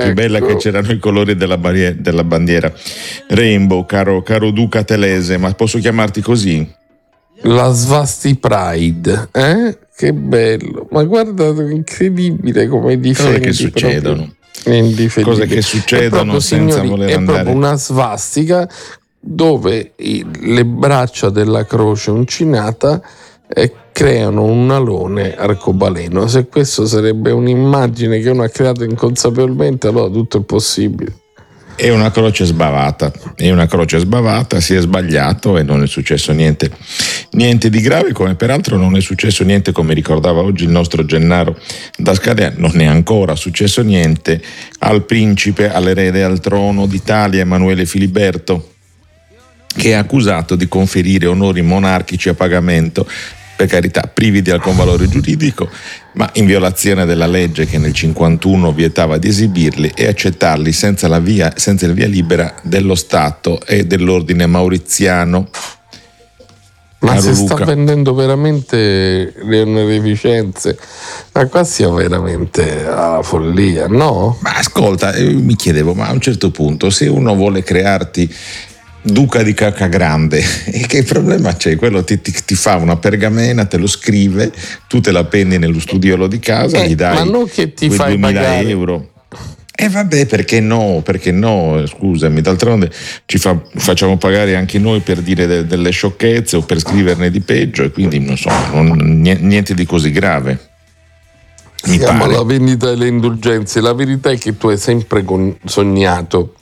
più bella che c'erano i colori della bandiera Rainbow, caro Duca Telese, ma posso chiamarti così? La Svasti Pride, che bello, ma guarda, incredibile come difendi. Cose che succedono. Cose che succedono senza voler andare. È proprio una svastica dove le braccia della croce uncinata creano un alone arcobaleno. Se questo sarebbe un'immagine che uno ha creato inconsapevolmente, allora tutto è possibile. È una croce sbavata, si è sbagliato e non è successo niente di grave, come peraltro non è successo niente, come ricordava oggi il nostro Gennaro da Scalea, non è ancora successo niente al principe, all'erede al trono d'Italia Emanuele Filiberto, che è accusato di conferire onori monarchici a pagamento, per carità privi di alcun valore giuridico, ma in violazione della legge che nel 51 vietava di esibirli e accettarli senza il via libera dello Stato e dell'ordine mauriziano. Ma si sta vendendo veramente le onorificenze? Ma qua siamo veramente alla follia, no? Ma ascolta, mi chiedevo, ma a un certo punto, se uno vuole crearti Duca di Caccagrande, e che problema c'è? Quello ti fa una pergamena, te lo scrive, tu te la penni nello studiolo di casa, gli dai ma non che ti quei fai 2000 pagare. euro. E vabbè, perché no? Scusami, d'altronde facciamo pagare anche noi per dire delle sciocchezze o per scriverne di peggio, e quindi non so, niente di così grave. Mi Siamo pare. alla vendita delle indulgenze. La verità è che tu hai sempre sognato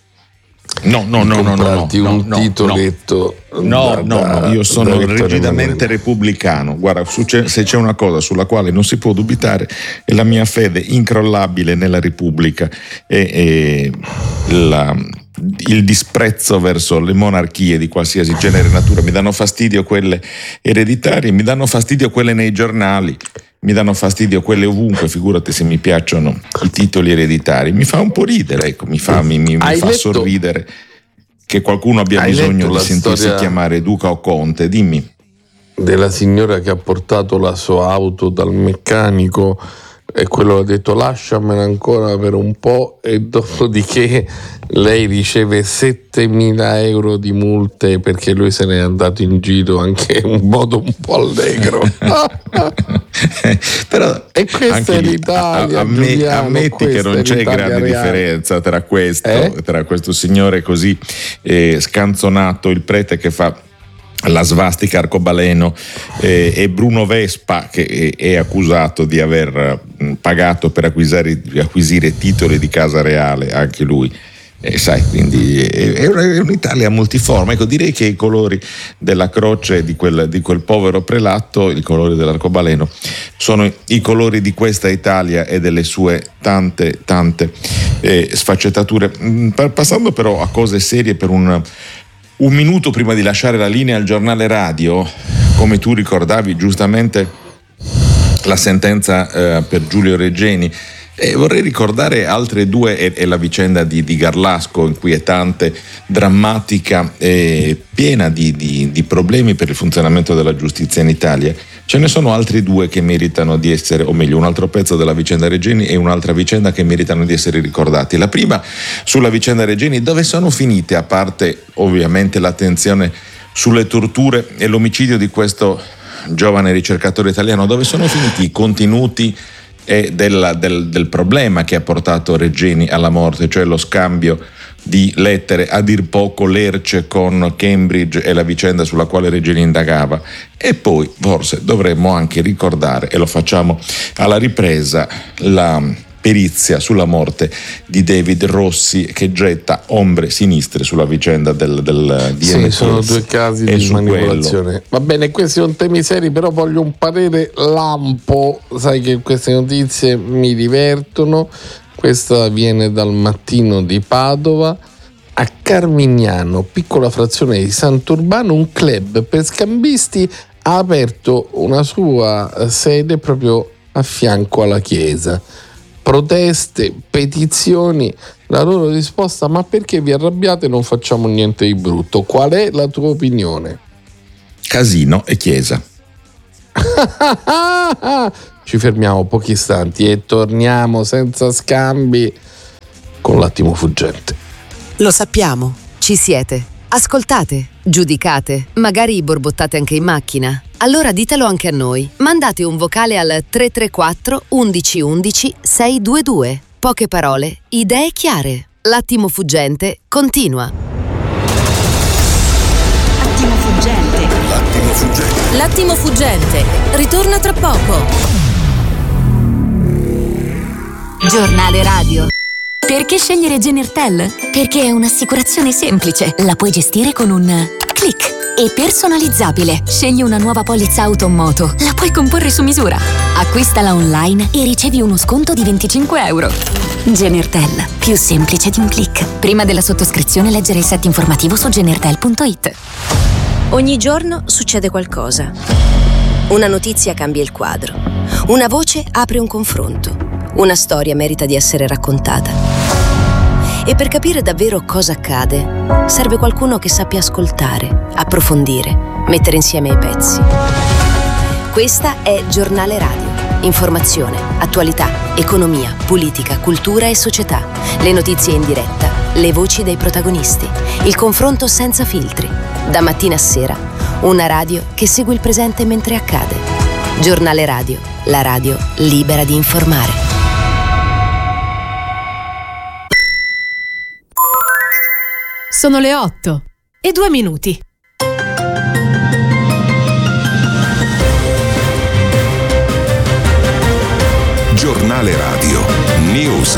un titoletto. Io sono rigidamente repubblicano. Guarda, se c'è una cosa sulla quale non si può dubitare è la mia fede incrollabile nella Repubblica e il disprezzo verso le monarchie di qualsiasi genere e natura. Mi danno fastidio quelle ereditarie, mi danno fastidio quelle nei giornali, mi danno fastidio quelle ovunque, figurati se mi piacciono i titoli ereditari. Mi fa un po' ridere, ecco, mi fa sorridere che qualcuno abbia bisogno di sentirsi chiamare duca o conte. Dimmi. Della signora che ha portato la sua auto dal meccanico e quello ha detto lasciamela ancora per un po', e dopodiché lei riceve 7.000 euro di multe perché lui se n'è andato in giro anche in modo un po' allegro. Però e questa è l'Italia, ammetti che non c'è grande differenza tra questo signore così scanzonato, il prete che fa la svastica arcobaleno, e Bruno Vespa, che è accusato di aver pagato per acquisire titoli di casa reale, anche lui. Sai, quindi è un'Italia multiforme. Ecco, direi che i colori della croce di quel povero prelato, i colori dell'arcobaleno, sono i colori di questa Italia e delle sue tante sfaccettature. Passando però a cose serie per un minuto prima di lasciare la linea al giornale radio, come tu ricordavi giustamente la sentenza per Giulio Regeni, vorrei ricordare altre due, e la vicenda di Garlasco, inquietante, drammatica e piena di problemi per il funzionamento della giustizia in Italia. Ce ne sono altri due che meritano di essere, o meglio, un altro pezzo della vicenda Regeni e un'altra vicenda che meritano di essere ricordati. La prima sulla vicenda Regeni: dove sono finite, a parte ovviamente l'attenzione sulle torture e l'omicidio di questo giovane ricercatore italiano, dove sono finiti i contenuti del problema che ha portato Regeni alla morte, cioè lo scambio di lettere a dir poco lerce con Cambridge e la vicenda sulla quale Regeni indagava. E poi forse dovremmo anche ricordare, e lo facciamo alla ripresa, la perizia sulla morte di David Rossi, che getta ombre sinistre sulla vicenda del DNS. Sì, sono due casi di manipolazione. Quello. Va bene, questi sono temi seri, però voglio un parere lampo. Sai che queste notizie mi divertono. Questa viene dal Mattino di Padova. A Carmignano, piccola frazione di Sant'Urbano, un club per scambisti ha aperto una sua sede proprio a fianco alla chiesa. Proteste, petizioni, la loro risposta: ma perché vi arrabbiate, non facciamo niente di brutto. Qual è la tua opinione? Casino e chiesa. Ci fermiamo pochi istanti e torniamo senza scambi con l'attimo fuggente. Lo sappiamo, ci siete. Ascoltate, giudicate, magari borbottate anche in macchina. Allora ditelo anche a noi. Mandate un vocale al 334 11 11 622. Poche parole, idee chiare. L'attimo fuggente continua. Attimo fuggente. L'attimo fuggente. L'attimo fuggente ritorna tra poco. Giornale radio. Perché scegliere Genertel? Perché è un'assicurazione semplice. La puoi gestire con un click. E personalizzabile. Scegli una nuova polizza auto o moto. La puoi comporre su misura. Acquistala online e ricevi uno sconto di €25. Genertel. Più semplice di un click. Prima della sottoscrizione leggere il set informativo su genertel.it. Ogni giorno succede qualcosa. Una notizia cambia il quadro. Una voce apre un confronto. Una storia merita di essere raccontata. E per capire davvero cosa accade, serve qualcuno che sappia ascoltare, approfondire, mettere insieme i pezzi. Questa è Giornale Radio. Informazione, attualità, economia, politica, cultura e società. Le notizie in diretta, le voci dei protagonisti, il confronto senza filtri. Da mattina a sera, una radio che segue il presente mentre accade. Giornale Radio, la radio libera di informare. Sono le 8:02. Giornale radio. News.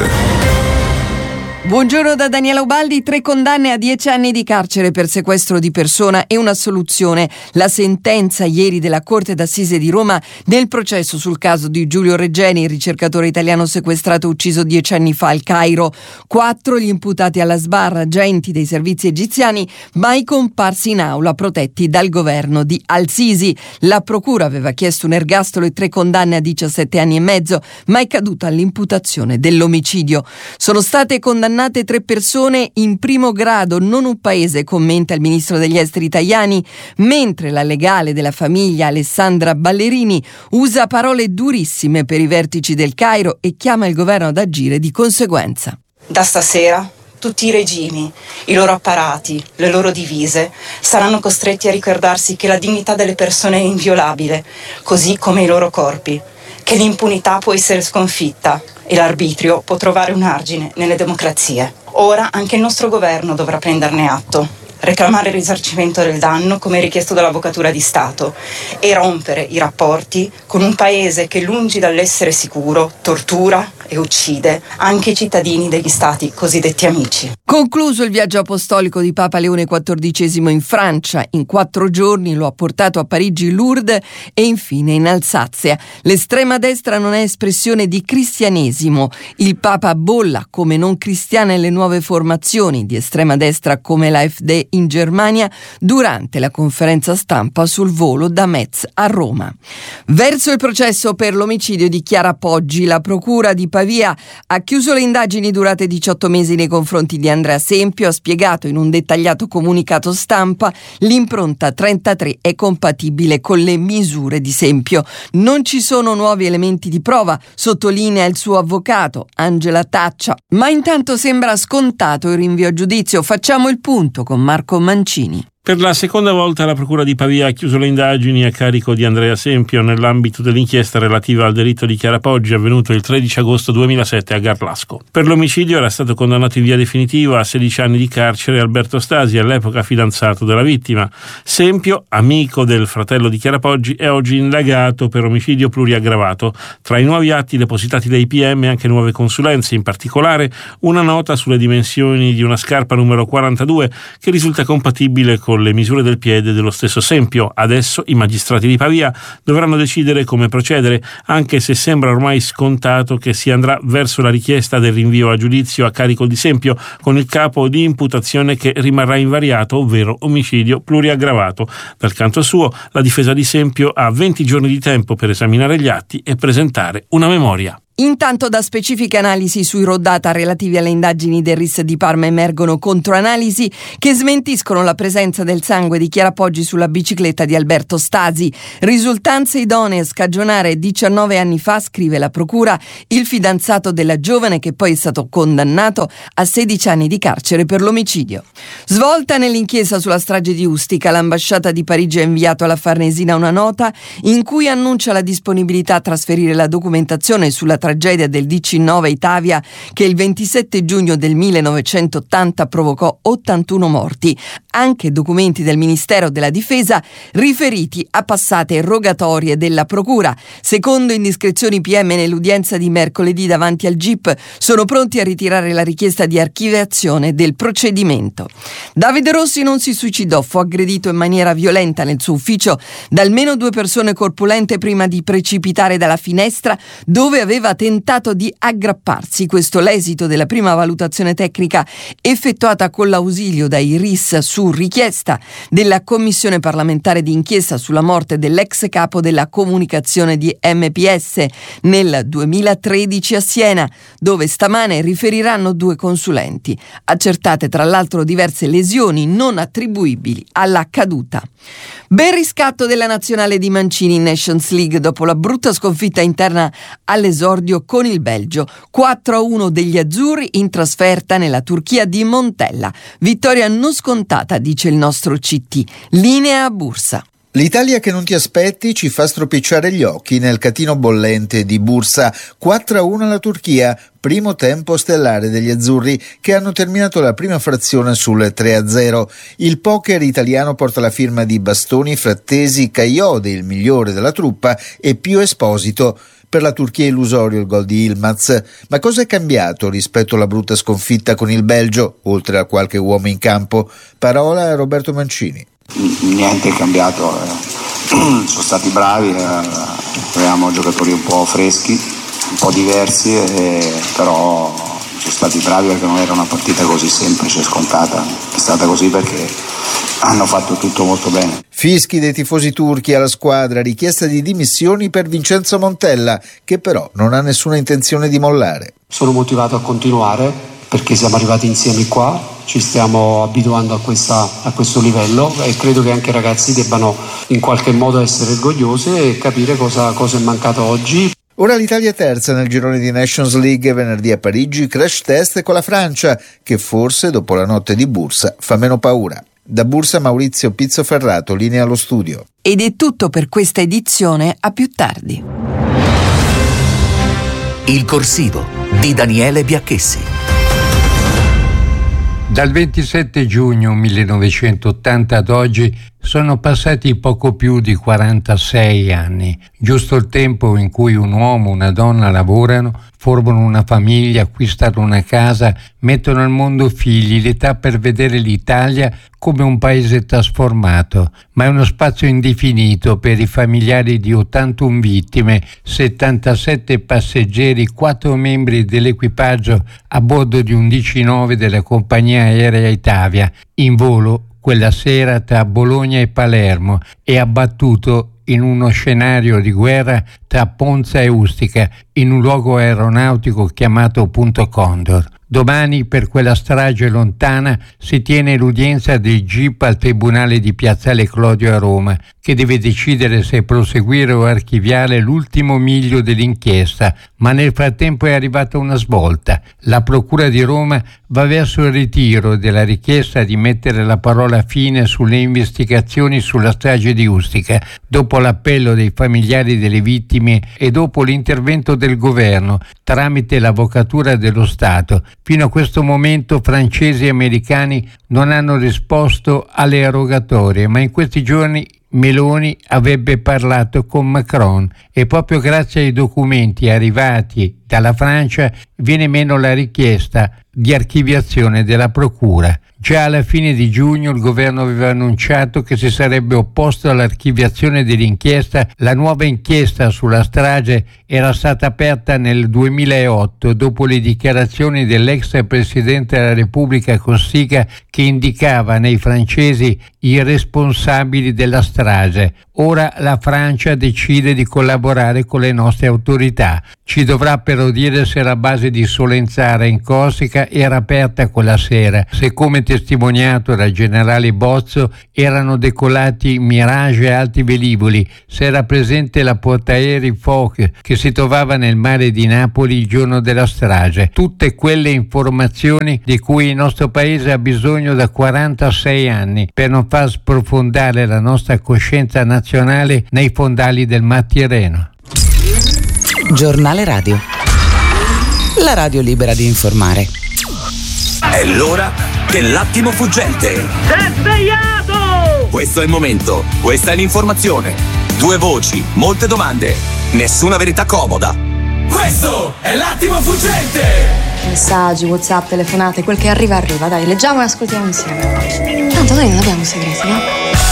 Buongiorno da Daniela Ubaldi. 3 condanne a 10 anni di carcere per sequestro di persona e un'assoluzione. La sentenza ieri della Corte d'Assise di Roma nel processo sul caso di Giulio Regeni, il ricercatore italiano sequestrato e ucciso 10 anni fa al Cairo. 4 gli imputati alla sbarra, agenti dei servizi egiziani, mai comparsi in aula, protetti dal governo di Al-Sisi. La procura aveva chiesto un ergastolo e 3 condanne a 17 anni e mezzo, ma è caduta all'imputazione dell'omicidio. Sono state condannate 3 persone in primo grado, non un paese, commenta il ministro degli esteri Tajani, mentre la legale della famiglia Alessandra Ballerini usa parole durissime per i vertici del Cairo e chiama il governo ad agire di conseguenza. Da stasera tutti i regimi, i loro apparati, le loro divise saranno costretti a ricordarsi che la dignità delle persone è inviolabile, così come i loro corpi, che l'impunità può essere sconfitta e l'arbitrio può trovare un argine nelle democrazie. Ora anche il nostro governo dovrà prenderne atto, reclamare il risarcimento del danno come richiesto dall'Avvocatura di Stato e rompere i rapporti con un paese che, lungi dall'essere sicuro, tortura e uccide anche i cittadini degli stati cosiddetti amici. Concluso il viaggio apostolico di Papa Leone XIV in Francia, in 4 giorni lo ha portato a Parigi, Lourdes e infine in Alsazia. L'estrema destra non è espressione di cristianesimo. Il Papa bolla come non cristiane le nuove formazioni di estrema destra come l'AfD in Germania durante la conferenza stampa sul volo da Metz a Roma. Verso il processo per l'omicidio di Chiara Poggi, la procura di Pavia ha chiuso le indagini durate 18 mesi nei confronti di Andrea Sempio, ha spiegato in un dettagliato comunicato stampa l'impronta 33 è compatibile con le misure di Sempio. Non ci sono nuovi elementi di prova, sottolinea il suo avvocato Angela Taccia, ma intanto sembra scontato il rinvio a giudizio. Facciamo il punto con Marco Mancini. Per la seconda volta la Procura di Pavia ha chiuso le indagini a carico di Andrea Sempio nell'ambito dell'inchiesta relativa al delitto di Chiara Poggi avvenuto il 13 agosto 2007 a Garlasco. Per l'omicidio era stato condannato in via definitiva a 16 anni di carcere Alberto Stasi, all'epoca fidanzato della vittima. Sempio, amico del fratello di Chiara Poggi, è oggi indagato per omicidio pluriaggravato. Tra i nuovi atti depositati dai PM anche nuove consulenze, in particolare una nota sulle dimensioni di una scarpa numero 42 che risulta compatibile con le misure del piede dello stesso Sempio. Adesso i magistrati di Pavia dovranno decidere come procedere, anche se sembra ormai scontato che si andrà verso la richiesta del rinvio a giudizio a carico di Sempio, con il capo di imputazione che rimarrà invariato, ovvero omicidio pluriaggravato. Dal canto suo, la difesa di Sempio ha 20 giorni di tempo per esaminare gli atti e presentare una memoria. Intanto da specifiche analisi sui raw data relativi alle indagini del RIS di Parma emergono controanalisi che smentiscono la presenza del sangue di Chiara Poggi sulla bicicletta di Alberto Stasi. Risultanze idonee a scagionare 19 anni fa, scrive la procura, il fidanzato della giovane che poi è stato condannato a 16 anni di carcere per l'omicidio. Svolta nell'inchiesta sulla strage di Ustica, l'ambasciata di Parigi ha inviato alla Farnesina una nota in cui annuncia la disponibilità a trasferire la documentazione sulla tragedia del DC-9 Itavia che il 27 giugno del 1980 provocò 81 morti, anche documenti del Ministero della Difesa riferiti a passate rogatorie della Procura. Secondo indiscrezioni PM nell'udienza di mercoledì davanti al GIP, sono pronti a ritirare la richiesta di archiviazione del procedimento. Davide Rossi non si suicidò, fu aggredito in maniera violenta nel suo ufficio da almeno 2 persone corpulente prima di precipitare dalla finestra dove aveva tentato di aggrapparsi. Questo l'esito della prima valutazione tecnica effettuata con l'ausilio dai RIS su richiesta della Commissione parlamentare di inchiesta sulla morte dell'ex capo della comunicazione di MPS nel 2013 a Siena, dove stamane riferiranno 2 consulenti, accertate tra l'altro diverse lesioni non attribuibili alla caduta. Bel riscatto della nazionale di Mancini in Nations League dopo la brutta sconfitta interna all'esordio con il Belgio. 4-1 degli azzurri in trasferta nella Turchia di Montella. Vittoria non scontata, dice il nostro CT. Linea a Bursa. L'Italia che non ti aspetti ci fa stropicciare gli occhi nel catino bollente di Bursa. 4-1 alla Turchia, primo tempo stellare degli azzurri che hanno terminato la prima frazione sul 3-0. Il poker italiano porta la firma di Bastoni, Frattesi, Caiode, il migliore della truppa, e Pio Esposito. Per la Turchia illusorio il gol di Yilmaz. Ma cosa è cambiato rispetto alla brutta sconfitta con il Belgio, oltre a qualche uomo in campo? Parola a Roberto Mancini. Niente è cambiato, sono stati bravi, avevamo giocatori un po' freschi, un po' diversi, però sono stati bravi perché non era una partita così semplice e scontata, è stata così perché hanno fatto tutto molto bene. Fischi dei tifosi turchi alla squadra, richiesta di dimissioni per Vincenzo Montella, che però non ha nessuna intenzione di mollare. Sono motivato a continuare perché siamo arrivati insieme qua, ci stiamo abituando a questo livello e credo che anche i ragazzi debbano in qualche modo essere orgogliosi e capire cosa è mancato oggi. Ora l'Italia è terza nel girone di Nations League, venerdì a Parigi crash test con la Francia, che forse dopo la notte di Bursa fa meno paura. Da Bursa Maurizio Pizzoferrato, linea allo studio. Ed è tutto per questa edizione, a più tardi. Il corsivo di Daniele Biacchessi. Dal 27 giugno 1980 ad oggi sono passati poco più di 46 anni, giusto il tempo in cui un uomo e una donna lavorano, formano una famiglia, acquistano una casa, mettono al mondo figli, l'età per vedere l'Italia come un paese trasformato, ma è uno spazio indefinito per i familiari di 81 vittime, 77 passeggeri, 4 membri dell'equipaggio a bordo di un DC-9 della compagnia aerea Itavia, in volo quella sera tra Bologna e Palermo e abbattuto in uno scenario di guerra tra Ponza e Ustica, in un luogo aeronautico chiamato Punto Condor. Domani, per quella strage lontana, si tiene l'udienza del GIP al Tribunale di Piazzale Clodio a Roma, che deve decidere se proseguire o archiviare l'ultimo miglio dell'inchiesta, ma nel frattempo è arrivata una svolta. La Procura di Roma va verso il ritiro della richiesta di mettere la parola fine sulle investigazioni sulla strage di Ustica, dopo l'appello dei familiari delle vittime e dopo l'intervento del governo tramite l'Avvocatura dello Stato. Fino a questo momento francesi e americani non hanno risposto alle rogatorie, ma in questi giorni Meloni avrebbe parlato con Macron e proprio grazie ai documenti arrivati dalla Francia viene meno la richiesta di archiviazione della procura. Già alla fine di giugno il governo aveva annunciato che si sarebbe opposto all'archiviazione dell'inchiesta. La nuova inchiesta sulla strage era stata aperta nel 2008 dopo le dichiarazioni dell'ex presidente della Repubblica Cossiga, che indicava nei francesi i responsabili della strage. Ora la Francia decide di collaborare con le nostre autorità. Ci dovrà però dire se la base di Solenzara in Corsica era aperta quella sera, se come testimoniato dal generale Bozzo erano decollati Mirage e altri velivoli, se era presente la portaerei Foch che si trovava nel mare di Napoli il giorno della strage. Tutte quelle informazioni di cui il nostro paese ha bisogno da 46 anni per non far sprofondare la nostra coscienza nazionale nei fondali del Mar Tirreno. Giornale Radio. La radio libera di informare. È l'ora dell'attimo fuggente. Sei svegliato! Questo è il momento, questa è l'informazione. 2 voci, molte domande, nessuna verità comoda. Questo è l'attimo fuggente! Messaggi, WhatsApp, telefonate, quel che arriva arriva. Dai, leggiamo e ascoltiamo insieme. Tanto noi non abbiamo segreti, no?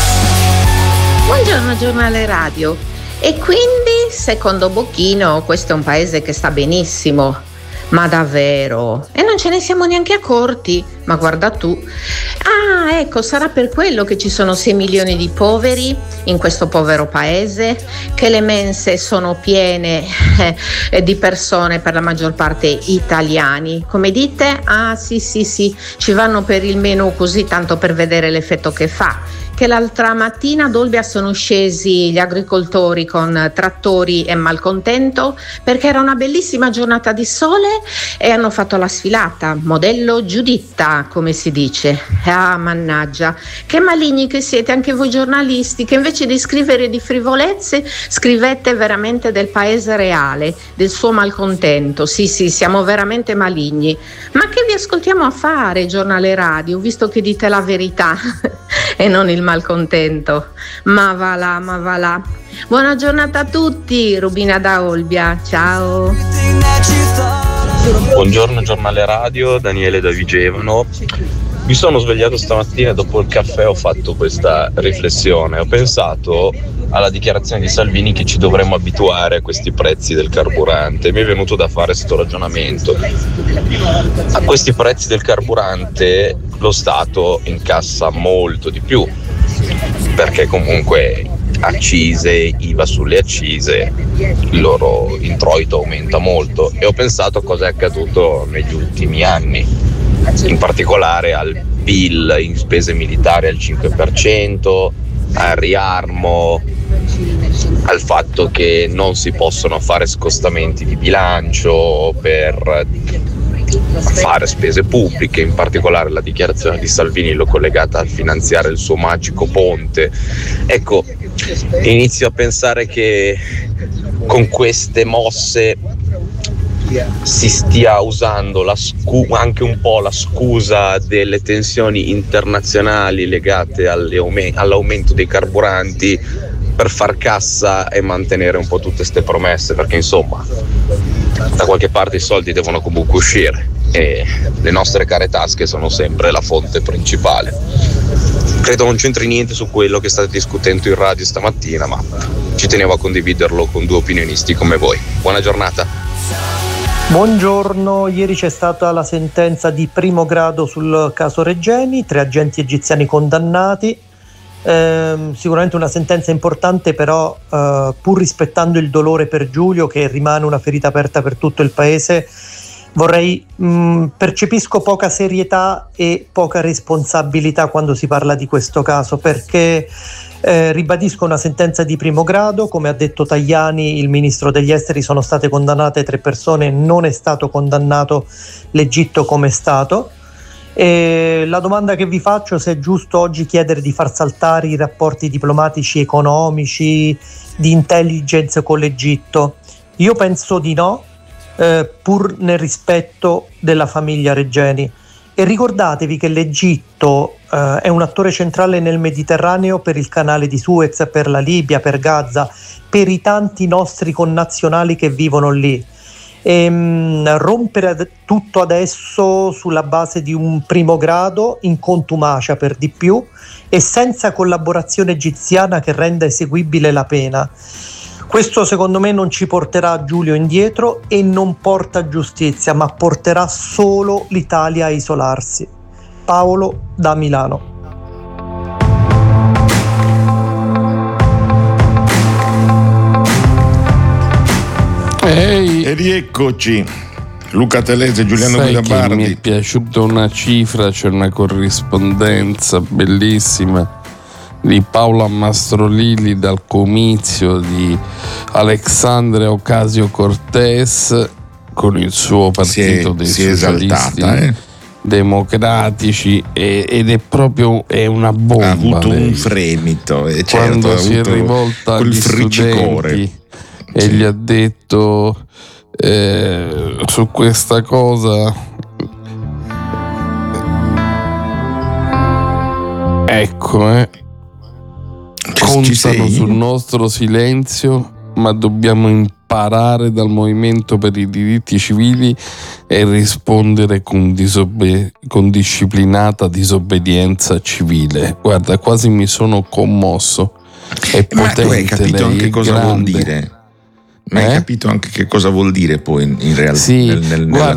Buongiorno Giornale Radio. E quindi, secondo Bocchino, questo è un paese che sta benissimo. Ma davvero? E non ce ne siamo neanche accorti? Ma guarda tu. Ah, ecco, sarà per quello che ci sono 6 milioni di poveri in questo povero paese, che le mense sono piene di persone, per la maggior parte italiani. Come dite? Ah, sì, ci vanno per il menù così, tanto per vedere l'effetto che fa. Che l'altra mattina ad Olbia sono scesi gli agricoltori con trattori e malcontento perché era una bellissima giornata di sole e hanno fatto la sfilata, modello Giuditta, come si dice. Ah, mannaggia, che maligni che siete anche voi giornalisti, che invece di scrivere di frivolezze scrivete veramente del paese reale, del suo malcontento. Sì, siamo veramente maligni. Ma che vi ascoltiamo a fare, Giornale Radio, visto che dite la verità e non il malcontento? Ma va là. Buona giornata a tutti, Rubina da Olbia, ciao. Buongiorno Giornale Radio, Daniele da Vigevano. Mi sono svegliato stamattina e dopo il caffè ho fatto questa riflessione. Ho pensato alla dichiarazione di Salvini che ci dovremmo abituare a questi prezzi del carburante. Mi è venuto da fare questo ragionamento. A questi prezzi del carburante lo Stato incassa molto di più, perché comunque accise, IVA sulle accise, il loro introito aumenta molto, e ho pensato a cosa è accaduto negli ultimi anni, in particolare al PIL in spese militari al 5%, al riarmo, al fatto che non si possono fare scostamenti di bilancio per fare spese pubbliche, in particolare la dichiarazione di Salvini l'ho collegata al finanziare il suo magico ponte. Ecco, inizio a pensare che con queste mosse si stia usando anche un po' la scusa delle tensioni internazionali legate all'aumento dei carburanti per far cassa e mantenere un po' tutte queste promesse, perché insomma da qualche parte i soldi devono comunque uscire e le nostre care tasche sono sempre la fonte principale. Credo non c'entri niente su quello che state discutendo in radio stamattina, ma ci tenevo a condividerlo con 2 opinionisti come voi. Buona giornata. Buongiorno, ieri c'è stata la sentenza di primo grado sul caso Regeni, 3 agenti egiziani condannati. Sicuramente una sentenza importante, però pur rispettando il dolore per Giulio, che rimane una ferita aperta per tutto il paese, percepisco poca serietà e poca responsabilità quando si parla di questo caso, perché ribadisco una sentenza di primo grado, come ha detto Tajani, il ministro degli esteri, sono state condannate 3 persone, non è stato condannato l'Egitto come Stato. E la domanda che vi faccio, se è giusto oggi chiedere di far saltare i rapporti diplomatici, economici, di intelligence con l'Egitto. Io penso di no, pur nel rispetto della famiglia Regeni. E ricordatevi che l'Egitto è un attore centrale nel Mediterraneo per il canale di Suez, per la Libia, per Gaza, per i tanti nostri connazionali che vivono lì. rompere tutto adesso sulla base di un primo grado in contumacia per di più e senza collaborazione egiziana che renda eseguibile la pena. Questo secondo me non ci porterà Giulio indietro e non porta giustizia, ma porterà solo l'Italia a isolarsi. Paolo da Milano. Ehi. E rieccoci. Luca Telese, Giuliano Guidabardi. Mi è piaciuta una cifra, c'è una corrispondenza bellissima di Paola Mastrolilli dal comizio di Alexandria Ocasio-Cortez con il suo partito dei socialisti democratici ed è proprio una bomba. Ha avuto un fremito, quando si è rivolta agli studenti e gli ha detto su questa cosa contano sul nostro silenzio, ma dobbiamo imparare dal movimento per i diritti civili e rispondere con disciplinata disobbedienza civile. Guarda, quasi mi sono commosso. È potente, ma tu hai capito lei anche cosa vuol dire? Ma hai capito anche che cosa vuol dire poi in realtà? Sì, guarda,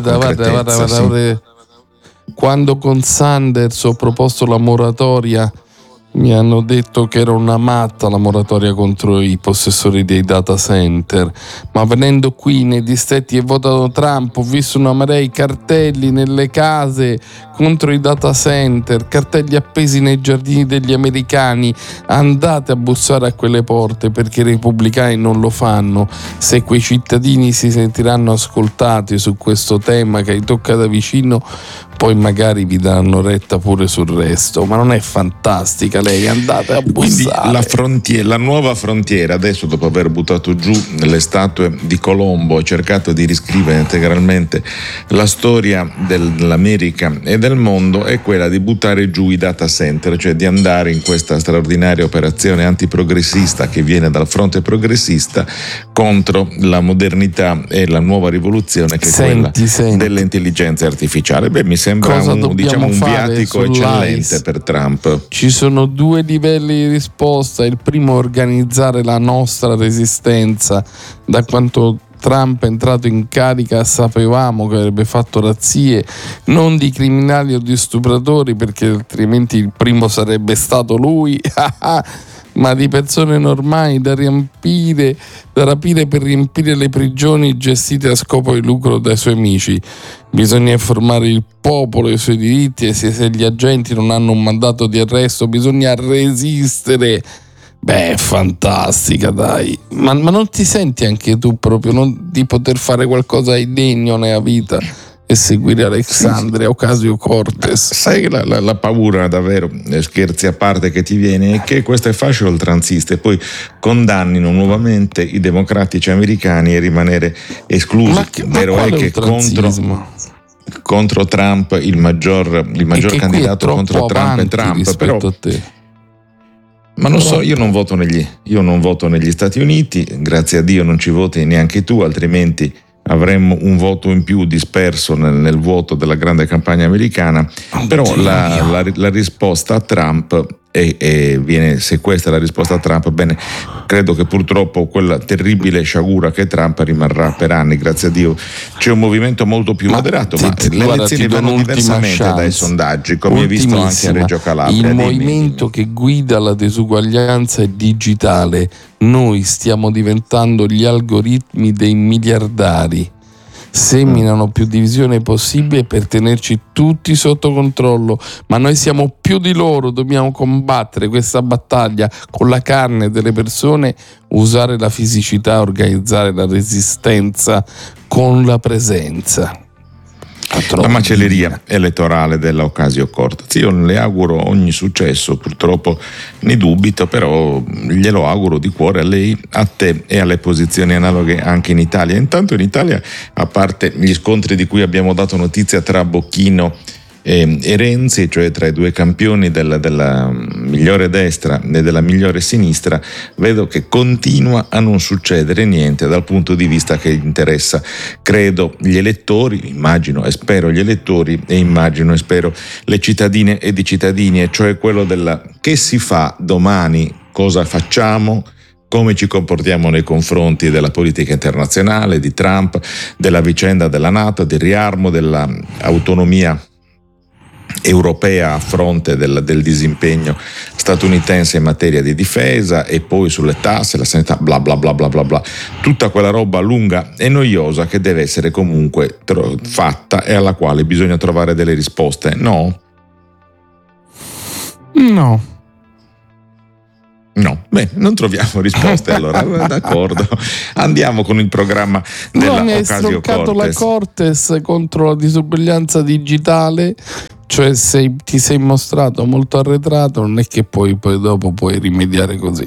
quando con Sanders ho proposto la moratoria, mi hanno detto che era una matta la moratoria contro i possessori dei data center, ma venendo qui nei distretti e votato Trump, ho visto una marea di cartelli nelle case contro i data center, cartelli appesi nei giardini degli americani. Andate a bussare a quelle porte, perché i repubblicani non lo fanno. Se quei cittadini si sentiranno ascoltati su questo tema che tocca da vicino, poi magari vi daranno retta pure sul resto. Ma non è fantastica lei? Andate a bussare. Quindi la nuova frontiera, adesso dopo aver buttato giù le statue di Colombo e cercato di riscrivere integralmente la storia dell'America e del mondo, è quella di buttare giù i data center, cioè di andare in questa straordinaria operazione antiprogressista che viene dal fronte progressista contro la modernità e la nuova rivoluzione che è quella delle intelligenze artificiali. Mi sembra un viatico eccellente per Trump. Ci sono due livelli di risposta. Il primo è organizzare la nostra resistenza. Da quanto Trump è entrato in carica sapevamo che avrebbe fatto razzie non di criminali o di stupratori, perché altrimenti il primo sarebbe stato lui ma di persone normali da rapire per riempire le prigioni gestite a scopo di lucro dai suoi amici. Bisogna informare il popolo dei suoi diritti e se gli agenti non hanno un mandato di arresto bisogna resistere. Beh, fantastica, dai. Ma non ti senti anche tu proprio di poter fare qualcosa di degno nella vita e seguire Alexandria Ocasio-Cortez? Sai che la paura davvero, scherzi a parte, che ti viene è che queste fasce oltranziste poi condannino nuovamente i democratici americani a rimanere esclusi. Vero è che contro Trump il maggior candidato contro Trump è Trump, però a te. Ma non so, io non voto negli Stati Uniti, grazie a Dio non ci voti neanche tu, altrimenti avremmo un voto in più disperso nel voto della grande campagna americana. Però la risposta a Trump viene, se questa è la risposta a Trump, bene, credo che purtroppo quella terribile sciagura che Trump rimarrà per anni. Grazie a Dio c'è un movimento molto più moderato, ma le elezioni vanno diversamente dai sondaggi, come hai visto anche a Reggio Calabria. Il movimento che guida la disuguaglianza è digitale. Noi stiamo diventando gli algoritmi dei miliardari. Seminano più divisione possibile per tenerci tutti sotto controllo, ma noi siamo più di loro, dobbiamo combattere questa battaglia con la carne delle persone, usare la fisicità, organizzare la resistenza con la presenza. La macelleria elettorale della Ocasio-Cortez, io le auguro ogni successo, purtroppo ne dubito, però glielo auguro di cuore a lei, a te e alle posizioni analoghe anche in Italia. Intanto in Italia, a parte gli scontri di cui abbiamo dato notizia tra Bocchino e Renzi, cioè tra i due campioni della migliore destra e della migliore sinistra, vedo che continua a non succedere niente dal punto di vista che interessa, credo, gli elettori, immagino e spero gli elettori, e immagino e spero le cittadine ed i cittadini, e cioè quello della che si fa domani, cosa facciamo, come ci comportiamo nei confronti della politica internazionale, di Trump, della vicenda della NATO, del riarmo, dell'autonomia europea a fronte del disimpegno statunitense in materia di difesa, e poi sulle tasse, la sanità, bla bla bla bla bla bla, tutta quella roba lunga e noiosa che deve essere comunque fatta e alla quale bisogna trovare delle risposte. No? No, beh, non troviamo risposte, allora d'accordo. Andiamo con il programma della mi hai Ocasio-Cortez. la Cortez contro la disuguaglianza digitale, cioè se ti sei mostrato molto arretrato non è che poi dopo puoi rimediare così.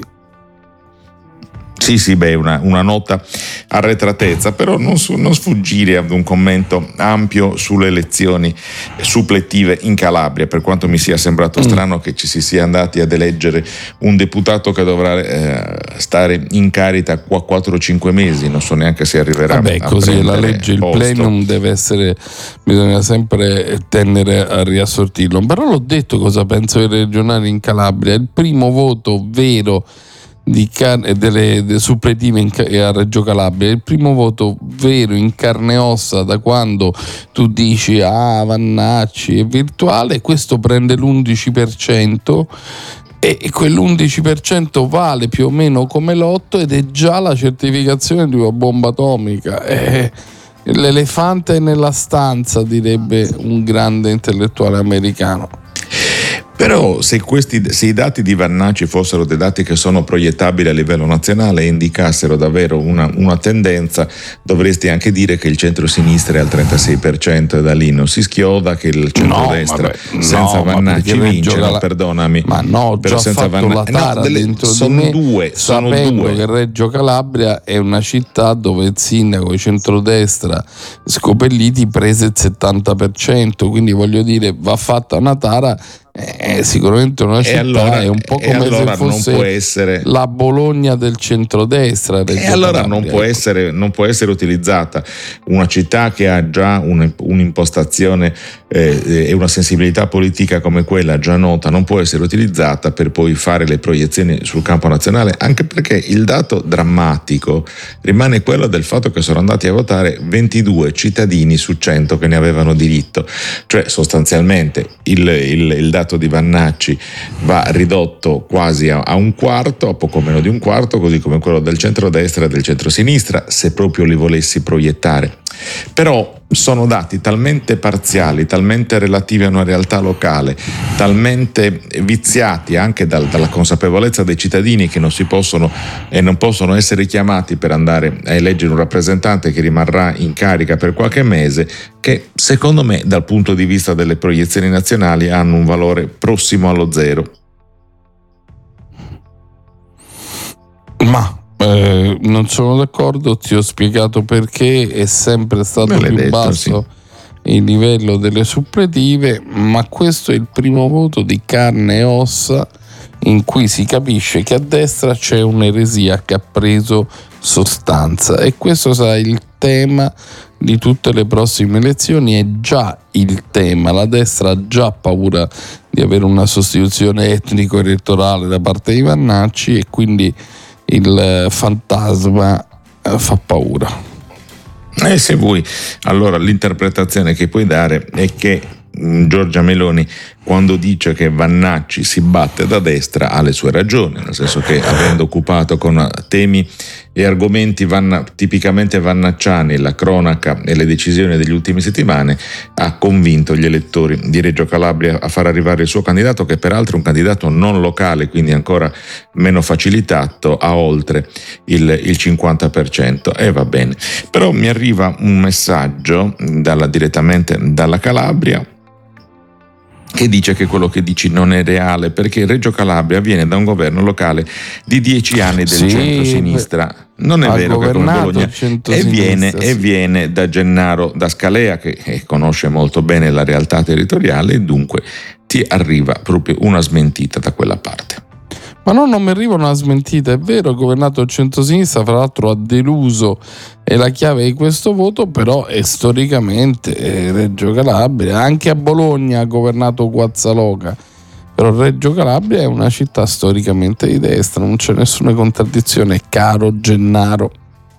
Sì, beh, una nota arretratezza, però non sfuggire ad un commento ampio sulle elezioni suppletive in Calabria, per quanto mi sia sembrato strano che ci si sia andati ad eleggere un deputato che dovrà stare in carica qua 4-5 mesi, non so neanche se arriverà a così è la legge, il posto. plenum deve essere, bisogna sempre tendere a riassortirlo, però l'ho detto cosa penso dei regionali in Calabria. Il primo voto vero delle suppletive a Reggio Calabria, il primo voto vero in carne e ossa da quando tu dici Vannacci è virtuale, questo prende l'11% e quell'11% vale più o meno come l'8 ed è già la certificazione di una bomba atomica. L'elefante nella stanza, direbbe un grande intellettuale americano. Però se i dati di Vannacci fossero dei dati che sono proiettabili a livello nazionale e indicassero davvero una tendenza, dovresti anche dire che il centro-sinistra è al 36% e da lì non si schioda, che il centrodestra senza Vannacci vince, perdonami. Ma no, però già senza fatto la tara dentro sono di me, due, sapendo che Reggio Calabria è una città dove il sindaco di centrodestra Scopelliti prese il 70%, quindi voglio dire, va fatta una tara. È sicuramente una città, allora, è un po' come allora se fosse non può essere la Bologna del centrodestra. E allora non può essere utilizzata una città che ha già un'impostazione e una sensibilità politica come quella già nota, non può essere utilizzata per poi fare le proiezioni sul campo nazionale, anche perché il dato drammatico rimane quello del fatto che sono andati a votare 22 cittadini su 100 che ne avevano diritto, cioè sostanzialmente il dato di Vannacci va ridotto quasi a un quarto, a poco meno di un quarto, così come quello del centrodestra e del centrosinistra, se proprio li volessi proiettare. Però sono dati talmente parziali, talmente relativi a una realtà locale, talmente viziati anche dalla consapevolezza dei cittadini che non si possono e non possono essere chiamati per andare a eleggere un rappresentante che rimarrà in carica per qualche mese, che secondo me dal punto di vista delle proiezioni nazionali hanno un valore prossimo allo zero. Ma non sono d'accordo, ti ho spiegato perché è sempre stato più basso il livello delle suppletive, ma questo è il primo voto di carne e ossa in cui si capisce che a destra c'è un'eresia che ha preso sostanza, e questo sarà il tema di tutte le prossime elezioni. È già il tema, la destra ha già paura di avere una sostituzione etnico-elettorale da parte di Vannacci e quindi il fantasma fa paura. E se vuoi, allora l'interpretazione che puoi dare è che Giorgia Meloni, quando dice che Vannacci si batte da destra, ha le sue ragioni, nel senso che avendo occupato con temi e argomenti tipicamente vannacciani la cronaca e le decisioni degli ultimi settimane, ha convinto gli elettori di Reggio Calabria a far arrivare il suo candidato, che peraltro è un candidato non locale, quindi ancora meno facilitato, a oltre il 50%, e va bene. Però mi arriva un messaggio direttamente dalla Calabria che dice che quello che dici non è reale, perché Reggio Calabria viene da un governo locale di 10 anni del centro-sinistra. Non è vero che come Bologna, e viene da Gennaro D'Ascalea, che conosce molto bene la realtà territoriale, e dunque ti arriva proprio una smentita da quella parte. Ma no, non mi arriva una smentita, è vero, è governato il centro-sinistra, fra l'altro ha deluso, è la chiave di questo voto, però è storicamente Reggio Calabria, anche a Bologna ha governato Guazzaloca, però Reggio Calabria è una città storicamente di destra, non c'è nessuna contraddizione, caro Gennaro.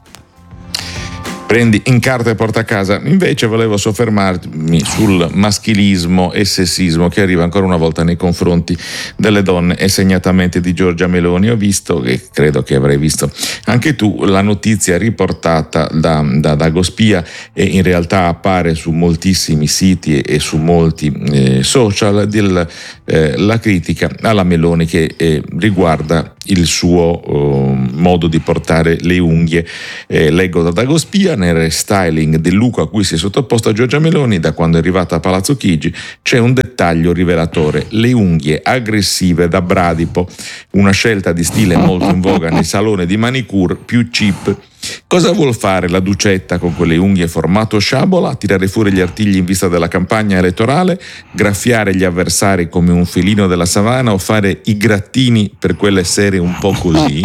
Prendi in carta e porta a casa. Invece volevo soffermarmi sul maschilismo e sessismo che arriva ancora una volta nei confronti delle donne e segnatamente di Giorgia Meloni. Ho visto, e credo che avrai visto anche tu, la notizia riportata da Dagospia, e in realtà appare su moltissimi siti e su molti social, la critica alla Meloni che riguarda il suo modo di portare le unghie. Leggo da Dagospia: nel restyling del look a cui si è sottoposta Giorgia Meloni da quando è arrivata a Palazzo Chigi c'è un dettaglio rivelatore: le unghie aggressive da bradipo, una scelta di stile molto in voga nei saloni di manicure più cheap. Cosa vuol fare la Ducetta con quelle unghie formato sciabola? Tirare fuori gli artigli in vista della campagna elettorale? Graffiare gli avversari come un felino della savana? O fare i grattini per quelle serie un po' così?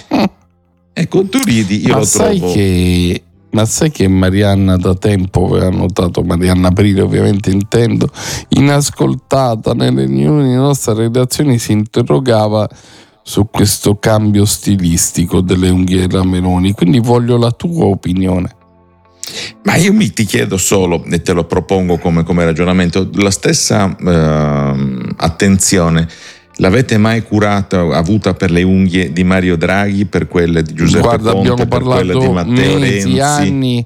Ecco, tu ridi, io lo trovo. Ma sai che Marianna da tempo, aveva notato, Marianna Aprile ovviamente intendo, inascoltata nelle riunioni della nostra redazione, si interrogava su questo cambio stilistico delle unghie della Meloni, quindi voglio la tua opinione. Ma io ti chiedo solo, e te lo propongo come ragionamento, la stessa attenzione l'avete mai avuta per le unghie di Mario Draghi, per quelle di Giuseppe Conte, per quelle di Matteo Renzi? Anni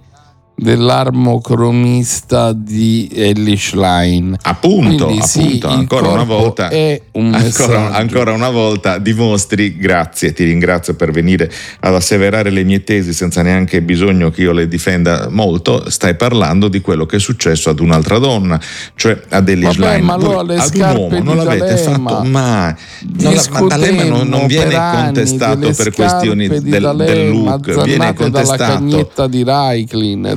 dell'armocromista di Elly Schlein. Appunto, ancora una volta ancora una volta dimostri, grazie, ti ringrazio per venire ad asseverare le mie tesi senza neanche bisogno che io le difenda molto. Stai parlando di quello che è successo ad un'altra donna, cioè ad Elly Schlein. Ma allora ad un uomo non l'avete fatto mai. D'Alema non viene contestato per questioni del look, viene contestato dalla cagnetta di Raiklin.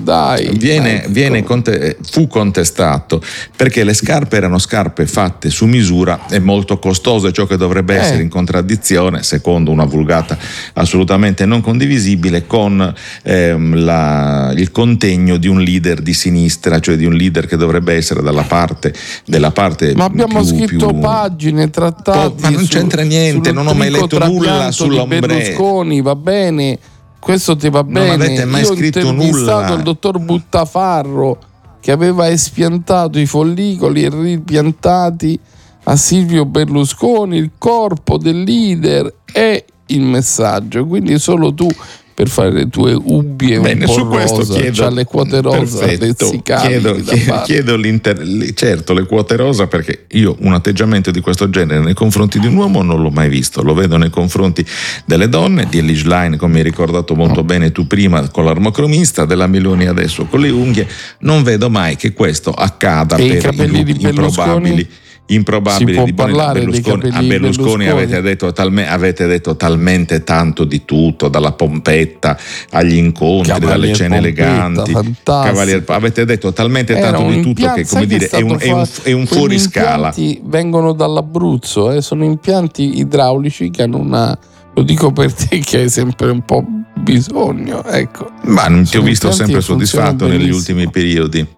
Fu contestato perché le scarpe erano scarpe fatte su misura e molto costose, ciò che dovrebbe essere in contraddizione, secondo una vulgata assolutamente non condivisibile, con il contegno di un leader di sinistra, cioè di un leader che dovrebbe essere della parte ma abbiamo scritto pagine, trattati, ma non c'entra niente, non ho mai letto nulla sull'ombre. Berlusconi, va bene, questo ti va bene. Non avete mai scritto nulla. Io ho intervistato il dottor Buttafarro, che aveva espiantato i follicoli e ripiantati a Silvio Berlusconi. Il corpo del leader è il messaggio, quindi solo tu, per fare le tue ubbie un po' su questo rosa, chiedo, c'ha le quote rosa, chiedo certo le quote rosa, perché io un atteggiamento di questo genere nei confronti di un uomo non l'ho mai visto, lo vedo nei confronti delle donne, di Elly Schlein, come hai ricordato molto bene tu prima con l'armocromista, della Meloni adesso con le unghie. Non vedo mai che questo accada e per i look improbabili di Berlusconi. A Berlusconi avete detto talmente tanto di tutto, dalla pompetta agli incontri, dalle cene eleganti, avete detto talmente tanto di tutto che, come dire, è un fuoriscala. Gli impianti vengono dall'Abruzzo, sono impianti idraulici che hanno lo dico per te che hai sempre un po' bisogno, ecco. Ma non ti ho visto sempre soddisfatto negli ultimi periodi.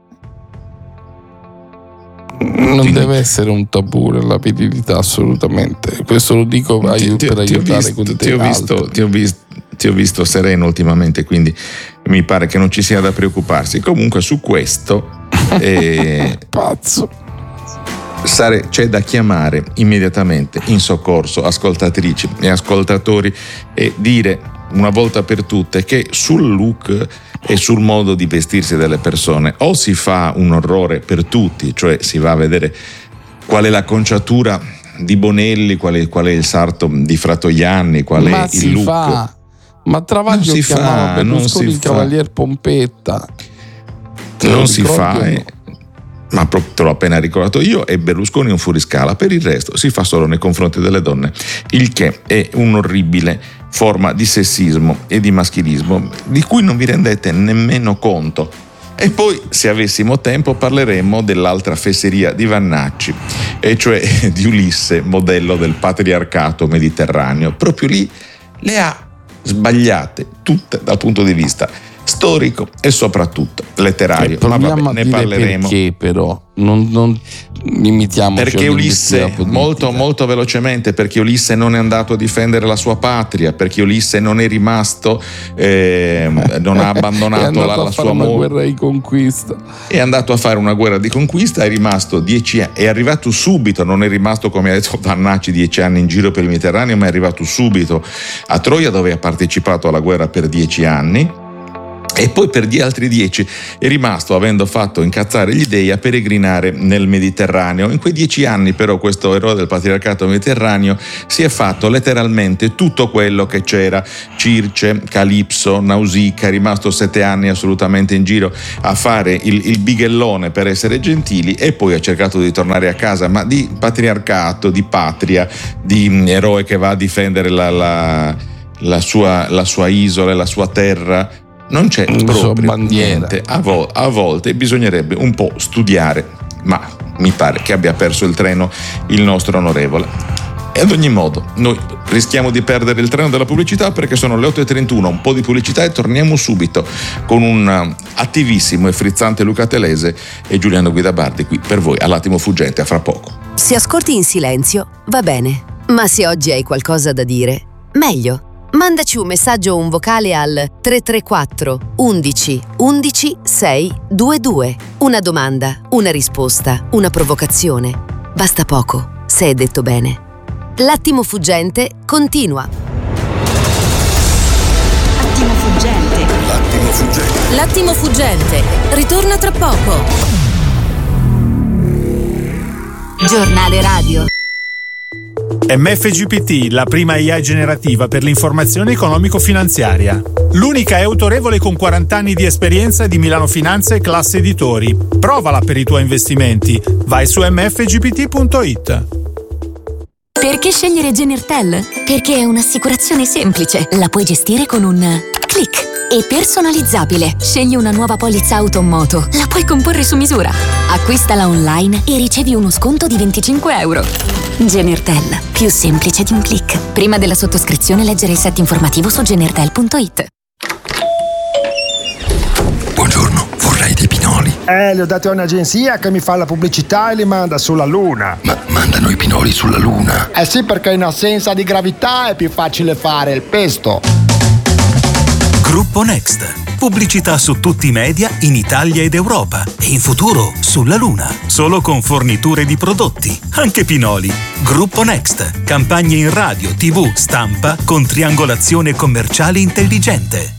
Non deve essere un tabù la virilità, assolutamente. Questo lo dico per aiutare con te. Ti ho visto sereno ultimamente, quindi mi pare che non ci sia da preoccuparsi. Comunque su questo pazzo. C'è da chiamare immediatamente in soccorso ascoltatrici e ascoltatori e dire una volta per tutte che sul look e sul modo di vestirsi delle persone o si fa un orrore per tutti, cioè si va a vedere qual è la di Bonelli, qual è il sarto di Fratoianni, qual è il look. Ma Travaglio chiamava Berlusconi il cavalier Pompetta. Non si fa. ma proprio te l'ho appena ricordato io, e Berlusconi è un fuoriscala. Per il resto si fa solo nei confronti delle donne, il che è un'orribile forma di sessismo e di maschilismo di cui non vi rendete nemmeno conto. E poi, se avessimo tempo, parleremo dell'altra fesseria di Vannacci, e cioè di Ulisse, modello del patriarcato mediterraneo. Proprio lì le ha sbagliate tutte dal punto di vista storico e soprattutto letterario. Ma vabbè, ne parleremo. Perché però non limitiamoci, perché Ulisse, molto velocemente, perché Ulisse non è andato a difendere la sua patria, perché Ulisse non è rimasto non ha abbandonato la sua una guerra di conquista, è andato a fare una guerra di conquista, è rimasto 10 anni, è arrivato subito, non è rimasto, come ha detto Vannacci, 10 anni in giro per il Mediterraneo, ma è arrivato subito a Troia, dove ha partecipato alla guerra per 10 anni. E poi per altri 10 è rimasto, avendo fatto incazzare gli dei, a peregrinare nel Mediterraneo. In quei 10 anni però questo eroe del patriarcato mediterraneo si è fatto letteralmente tutto quello che c'era: Circe, Calipso, Nausicaa. È rimasto 7 anni assolutamente in giro a fare il bighellone, per essere gentili, e poi ha cercato di tornare a casa, ma di patriarcato, di patria, di eroe che va a difendere la sua isola, la sua terra, non c'è proprio niente. A volte bisognerebbe un po' studiare, ma mi pare che abbia perso il treno il nostro onorevole. E ad ogni modo noi rischiamo di perdere il treno della pubblicità, perché sono le 8:31, un po' di pubblicità e torniamo subito con un attivissimo e frizzante Luca Telese e Giuliano Guidabardi qui per voi all'Attimo Fuggente. A fra poco. Se ascolti in silenzio va bene, ma se oggi hai qualcosa da dire, meglio. Mandaci un messaggio o un vocale al 334 11 11 622. Una domanda, una risposta, una provocazione. Basta poco, se è detto bene. L'attimo fuggente continua. Attimo fuggente. L'attimo fuggente. L'attimo fuggente ritorna tra poco. Giornale radio. MFGPT, la prima AI generativa per l'informazione economico-finanziaria. L'unica è autorevole con 40 anni di esperienza di Milano Finanza e Classe Editori. Provala per i tuoi investimenti. Vai su mfgpt.it. Perché scegliere Genertel? Perché è un'assicurazione semplice. La puoi gestire con un click. E personalizzabile. Scegli una nuova polizza auto o moto. La puoi comporre su misura. Acquistala online e ricevi uno sconto di €25. Genertel, più semplice di un click. Prima della sottoscrizione leggere il set informativo su genertel.it. Buongiorno, vorrei dei pinoli. Li ho dati a un'agenzia che mi fa la pubblicità e li manda sulla Luna. Ma mandano i pinoli sulla Luna? Eh sì, perché in assenza di gravità è più facile fare il pesto. Gruppo Next. Pubblicità su tutti i media in Italia ed Europa e in futuro sulla Luna. Solo con forniture di prodotti, anche pinoli. Gruppo Next. Campagne in radio, TV, stampa con triangolazione commerciale intelligente.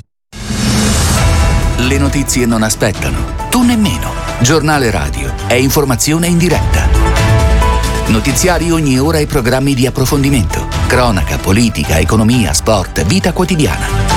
Le notizie non aspettano. Tu nemmeno. Giornale radio è informazione in diretta. Notiziari ogni ora e programmi di approfondimento. Cronaca, politica, economia, sport, vita quotidiana.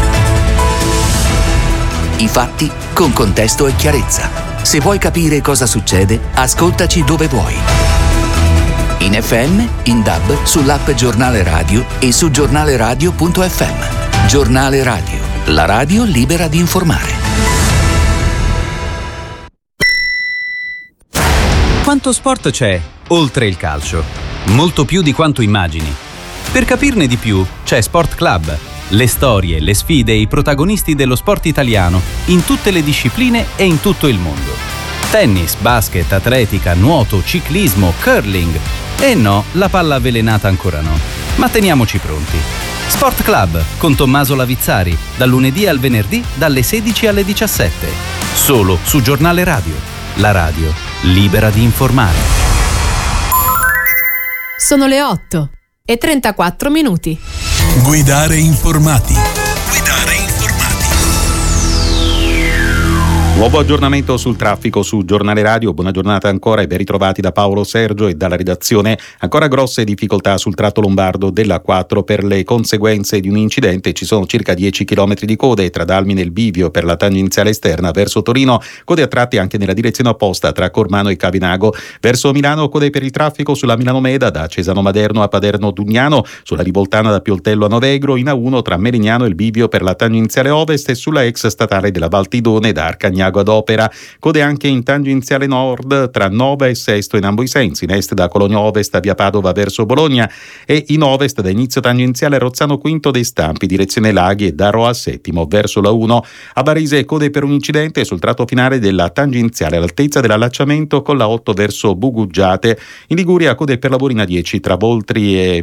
I fatti con contesto e chiarezza. Se vuoi capire cosa succede, ascoltaci dove vuoi. In FM, in DAB, sull'app Giornale Radio e su giornaleradio.fm. Giornale Radio, la radio libera di informare. Quanto sport c'è oltre il calcio? Molto più di quanto immagini. Per capirne di più, c'è Sport Club. Le storie, le sfide e i protagonisti dello sport italiano in tutte le discipline e in tutto il mondo. Tennis, basket, atletica, nuoto, ciclismo, curling. E no, la palla avvelenata ancora no. Ma teniamoci pronti. Sport Club con Tommaso Lavizzari, dal lunedì al venerdì dalle 16 alle 17. Solo su Giornale Radio. La radio libera di informare. Sono le 8:34. Guidare informati. Nuovo aggiornamento sul traffico su Giornale Radio. Buona giornata ancora e ben ritrovati da Paolo Sergio e dalla redazione. Ancora grosse difficoltà sul tratto lombardo della A4 per le conseguenze di un incidente. Ci sono circa 10 km di code tra Dalmine e il bivio per la tangenziale esterna verso Torino, code a tratti anche nella direzione opposta tra Cormano e Cavinago. Verso Milano code per il traffico sulla Milano Meda da Cesano Maderno a Paderno Dugnano, sulla Rivoltana da Pioltello a Novegro, in A1 tra Merignano e il bivio per la tangenziale ovest e sulla ex statale della Valtidone da Arcagnago ad Opera. Code anche in tangenziale nord tra Nova e Sesto in ambo i sensi, in est da Cologno Ovest a via Padova verso Bologna e in ovest da inizio tangenziale Rozzano Quinto dei Stampi direzione Laghi e da Roa Settimo verso la 1. A Varese code per un incidente sul tratto finale della tangenziale all'altezza dell'allacciamento con la 8 verso Buguggiate. In Liguria code per lavori in A10 tra Voltri e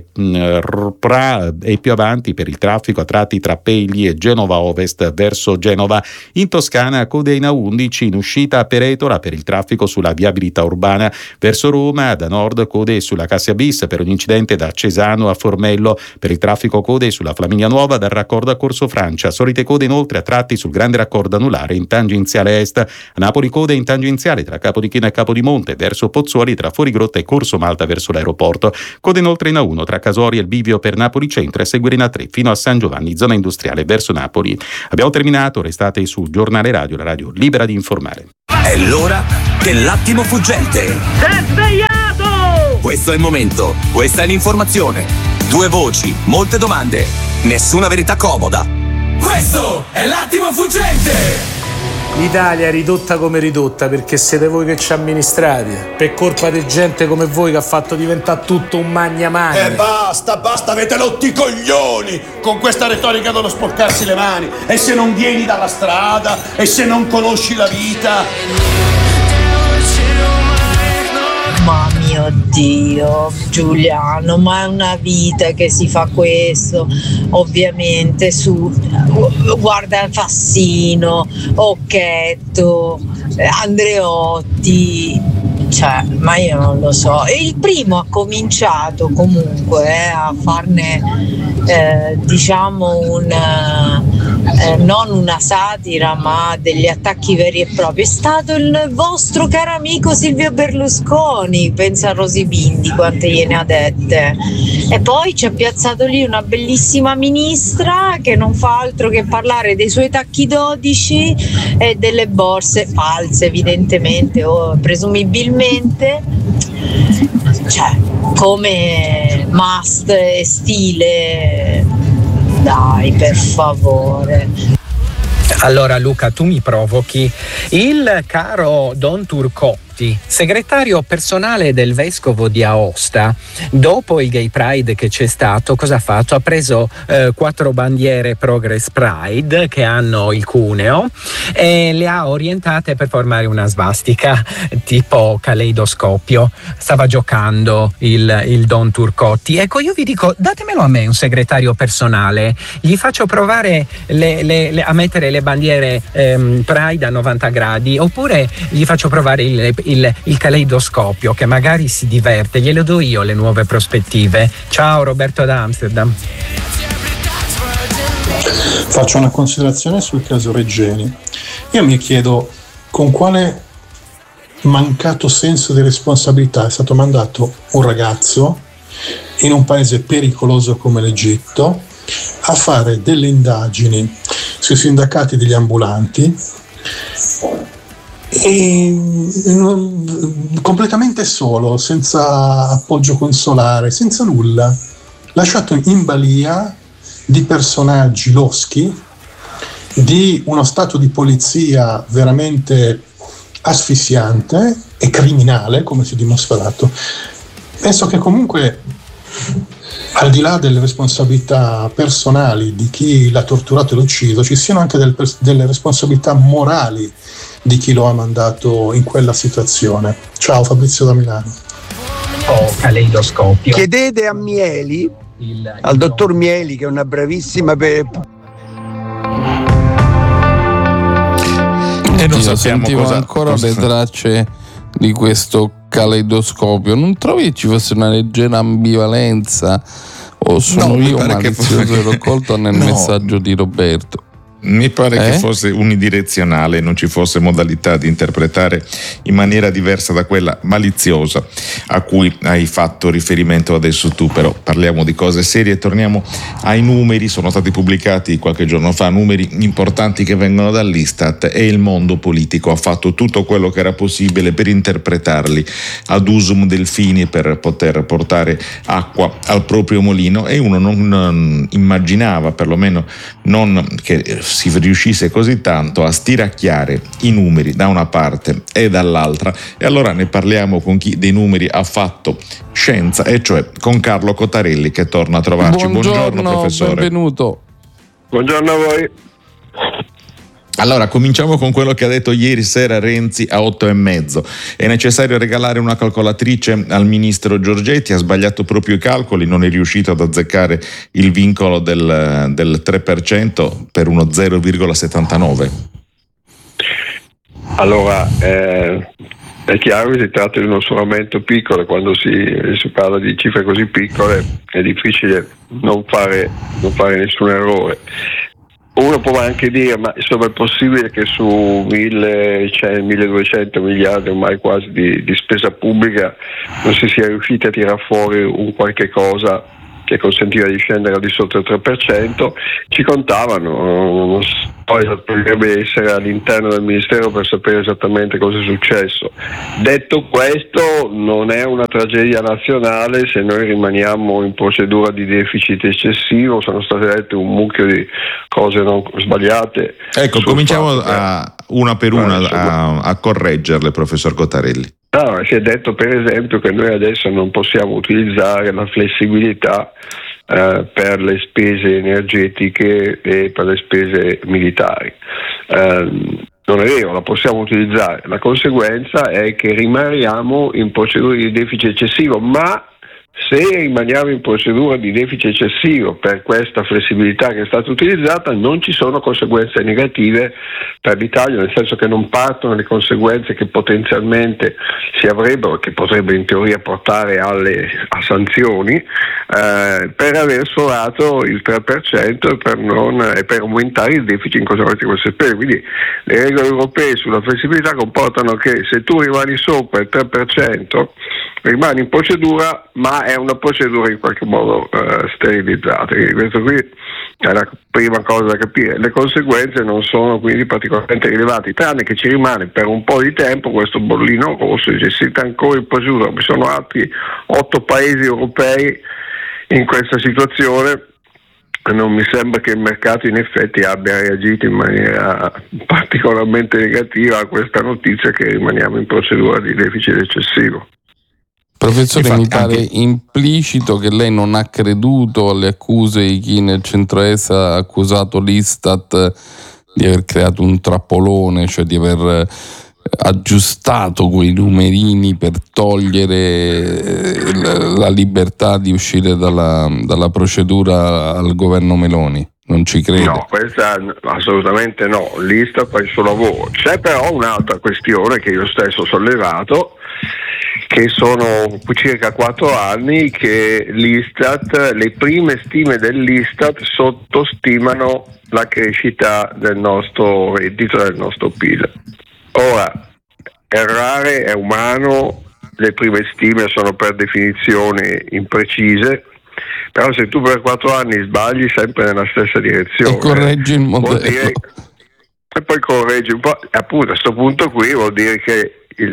Pra e più avanti per il traffico a tratti tra Pegli e Genova Ovest verso Genova. In Toscana code in A11 in uscita a Peretola per il traffico sulla viabilità urbana verso Roma. Da nord code sulla Cassia Bis per un incidente da Cesano a Formello, per il traffico code sulla Flaminia Nuova dal raccordo a Corso Francia. Solite code inoltre a tratti sul grande raccordo anulare in tangenziale est. A Napoli code in tangenziale tra Capodichino e Capodimonte verso Pozzuoli, tra Fuorigrotta e Corso Malta verso l'aeroporto. Code inoltre in A1 tra Casori e il bivio per Napoli Centro e a seguire in A3 fino a San Giovanni, zona industriale verso Napoli. Abbiamo terminato, restate su Giornale Radio, la radio libera di informare. È l'ora dell'attimo fuggente. Sei svegliato! Questo è il momento, questa è l'informazione. 2 voci, molte domande, nessuna verità comoda. Questo è l'attimo fuggente! L'Italia è ridotta come ridotta perché siete voi che ci amministrate, per colpa di gente come voi che ha fatto diventare tutto un magna. Basta, avete rotti i coglioni con questa retorica dello sporcarsi le mani. E se non vieni dalla strada, e se non conosci la vita. Ma mio Dio, Giuliano, ma è una vita che si fa questo, ovviamente guarda Fassino, Occhetto, Andreotti, cioè, ma io non lo so. E il primo ha cominciato comunque a farne diciamo non una satira ma degli attacchi veri e propri, è stato il vostro caro amico Silvio Berlusconi. Pensa a Rosy Bindi quante gliene ha dette, e poi ci ha piazzato lì una bellissima ministra che non fa altro che parlare dei suoi tacchi 12 e delle borse false evidentemente o presumibilmente, cioè come must e stile, dai per favore. Allora Luca, tu mi provochi. Il caro Don Turcotti, segretario personale del vescovo di Aosta, dopo il Gay Pride che c'è stato, cosa ha fatto? Ha preso 4 bandiere Progress Pride che hanno il cuneo e le ha orientate per formare una svastica tipo caleidoscopio. Stava giocando il Don Turcotti. Ecco, io vi dico, datemelo a me un segretario personale, gli faccio provare a mettere le bandiere Pride a 90 gradi, oppure gli faccio provare il caleidoscopio, che magari si diverte, glielo do io le nuove prospettive. Ciao Roberto da Amsterdam. Faccio una considerazione sul caso Regeni. Io mi chiedo con quale mancato senso di responsabilità è stato mandato un ragazzo in un paese pericoloso come l'Egitto a fare delle indagini sui sindacati degli ambulanti e completamente solo, senza appoggio consolare, senza nulla, lasciato in balia di personaggi loschi, di uno stato di polizia veramente asfissiante e criminale, come si è dimostrato. Penso che comunque, al di là delle responsabilità personali di chi l'ha torturato e l'ha ucciso, ci siano anche delle responsabilità morali di chi lo ha mandato in quella situazione. Ciao, Fabrizio da Milano. Caleidoscopio. Chiedete a Mieli, al dottor Mieli, che è una bravissima e non sappiamo ancora le tracce di questo caleidoscopio. Non trovi che ci fosse una leggera ambivalenza, o sono io malizioso e l'ho colto nel messaggio di Roberto? Mi pare che fosse unidirezionale, non ci fosse modalità di interpretare in maniera diversa da quella maliziosa a cui hai fatto riferimento adesso tu. Però parliamo di cose serie e torniamo ai numeri. Sono stati pubblicati qualche giorno fa numeri importanti che vengono dall'Istat e il mondo politico ha fatto tutto quello che era possibile per interpretarli ad usum delphini, per poter portare acqua al proprio mulino, e uno non immaginava, perlomeno non che si riuscisse così tanto a stiracchiare i numeri da una parte e dall'altra. E allora ne parliamo con chi dei numeri ha fatto scienza, e cioè con Carlo Cottarelli, che torna a trovarci. Buongiorno professore. Benvenuto. Buongiorno a voi. Allora, cominciamo con quello che ha detto ieri sera Renzi a 8,5. È necessario regalare una calcolatrice al ministro Giorgetti, ha sbagliato proprio i calcoli, non è riuscito ad azzeccare il vincolo del 3% per uno 0,79. Allora, è chiaro che si tratta di uno sforamento piccolo. Quando si parla di cifre così piccole è difficile non fare nessun errore. Uno può anche dire, ma insomma è possibile che su 1.200 miliardi ormai quasi di spesa pubblica non si sia riusciti a tirar fuori un qualche cosa che consentiva di scendere al di sotto del 3%, ci contavano, non so, dovrebbe essere all'interno del Ministero per sapere esattamente cosa è successo. Detto questo, non è una tragedia nazionale se noi rimaniamo in procedura di deficit eccessivo. Sono state dette un mucchio di cose non sbagliate. Ecco, cominciamo una per una a correggerle, professor Cottarelli. No, si è detto per esempio che noi adesso non possiamo utilizzare la flessibilità per le spese energetiche e per le spese militari. Non è vero, la possiamo utilizzare. La conseguenza è che rimaniamo in procedura di deficit eccessivo, ma se rimaniamo in procedura di deficit eccessivo per questa flessibilità che è stata utilizzata, non ci sono conseguenze negative per l'Italia, nel senso che non partono le conseguenze che potenzialmente si avrebbero, che potrebbe in teoria portare a sanzioni per aver sforato il 3% e per aumentare il deficit in conseguenza di queste spese. Quindi le regole europee sulla flessibilità comportano che se tu rimani sopra il 3% rimane in procedura, ma è una procedura in qualche modo sterilizzata. Quindi questo qui è la prima cosa da capire. Le conseguenze non sono quindi particolarmente rilevanti, tranne che ci rimane per un po' di tempo questo bollino rosso, dice siete ancora in procedura. Vi sono altri 8 paesi europei in questa situazione. Non mi sembra che il mercato in effetti abbia reagito in maniera particolarmente negativa a questa notizia che rimaniamo in procedura di deficit eccessivo. Professore, mi pare implicito che lei non ha creduto alle accuse di chi nel centro-destra ha accusato l'Istat di aver creato un trappolone, cioè di aver aggiustato quei numerini per togliere la libertà di uscire dalla procedura al governo Meloni. Non ci crede? No, questa assolutamente no. L'Istat fa il suo lavoro. C'è però un'altra questione che io stesso ho sollevato, che sono circa 4 anni che l'Istat, le prime stime dell'Istat sottostimano la crescita del nostro reddito, del nostro PIL. Ora, errare è umano, le prime stime sono per definizione imprecise, però se tu per 4 anni sbagli sempre nella stessa direzione e correggi il modello e poi correggi un po', appunto a questo punto qui vuol dire che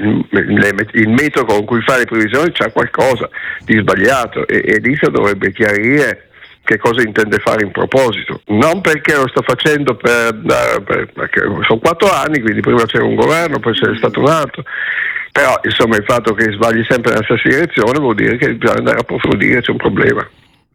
il metodo con cui fare le previsioni c'ha qualcosa di sbagliato e l'ISA dovrebbe chiarire che cosa intende fare in proposito, non perché lo sta facendo perché sono 4 anni, quindi prima c'era un governo, poi c'è stato un altro, però insomma il fatto che sbagli sempre nella stessa direzione vuol dire che bisogna andare a approfondire, c'è un problema.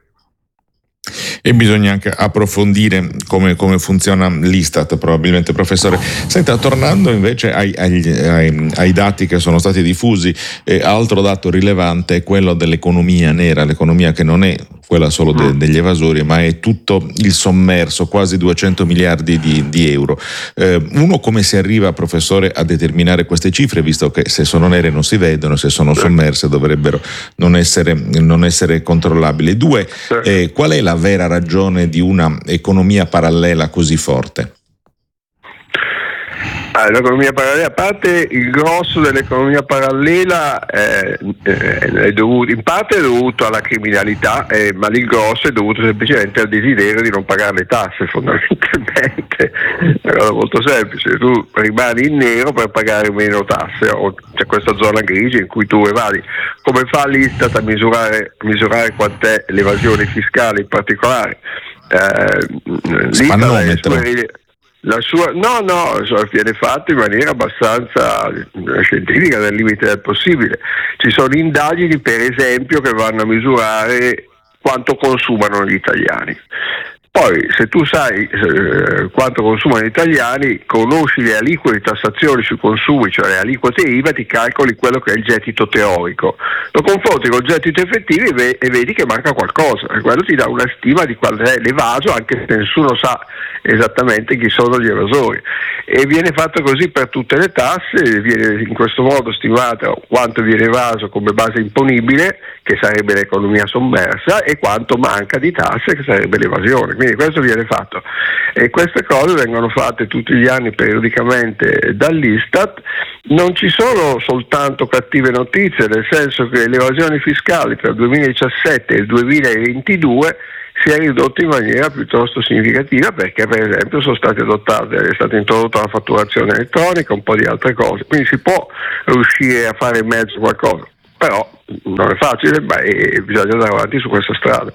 E bisogna anche approfondire come funziona l'Istat, probabilmente, professore. Senta, tornando invece ai dati che sono stati diffusi, altro dato rilevante è quello dell'economia nera, l'economia che non è quella solo degli evasori, ma è tutto il sommerso, quasi 200 miliardi di euro. Uno, come si arriva, professore, a determinare queste cifre, visto che se sono nere non si vedono, se sono sommerse dovrebbero non essere controllabili? 2, qual è la vera ragione di una economia parallela così forte? L'economia parallela, a parte il grosso dell'economia parallela è dovuto, in parte è dovuto alla criminalità, ma il grosso è dovuto semplicemente al desiderio di non pagare le tasse, fondamentalmente. È una cosa molto semplice: tu rimani in nero per pagare meno tasse, o c'è questa zona grigia in cui tu evadi. Come fa l'Istat a misurare quant'è l'evasione fiscale in particolare? Viene fatto in maniera abbastanza scientifica, nel limite del possibile. Ci sono indagini, per esempio, che vanno a misurare quanto consumano gli italiani. Poi, se tu sai quanto consumano gli italiani, conosci le aliquote di tassazione sui consumi, cioè le aliquote IVA, ti calcoli quello che è il gettito teorico. Lo confronti col gettito effettivo e vedi che manca qualcosa, e quello ti dà una stima di qual è l'evaso, anche se nessuno sa esattamente chi sono gli evasori. E viene fatto così per tutte le tasse, viene in questo modo stimato quanto viene evaso come base imponibile, che sarebbe l'economia sommersa, e quanto manca di tasse, che sarebbe l'evasione. Quindi questo viene fatto, e queste cose vengono fatte tutti gli anni periodicamente dall'Istat. Non ci sono soltanto cattive notizie, nel senso che l'evasione fiscale tra il 2017 e il 2022 si è ridotta in maniera piuttosto significativa, perché per esempio è stata introdotta la fatturazione elettronica, un po' di altre cose, quindi si può riuscire a fare in mezzo qualcosa, però non è facile, ma bisogna andare avanti su questa strada.